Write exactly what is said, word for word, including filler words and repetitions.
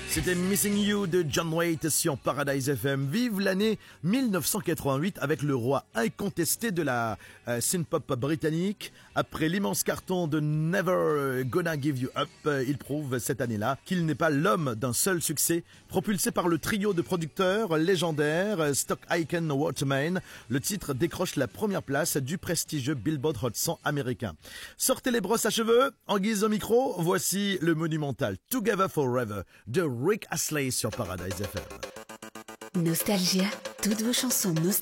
C'était Missing You de John Waite sur Paradise F M. Vive l'année mille neuf cent quatre-vingt-huit avec le roi incontesté de la euh, synth-pop britannique. Après l'immense carton de Never Gonna Give You Up, euh, il prouve cette année-là qu'il n'est pas l'homme d'un seul succès. Propulsé par le trio de producteurs légendaires euh, Stock Aitken Waterman, le titre décroche la première place du prestigieux Billboard Hot cent américain. Sortez les brosses à cheveux, en guise au micro, voici le monumental Together Forever de Rick Astley sur Paradise F M. Nostalgia, toutes vos chansons nostalgiques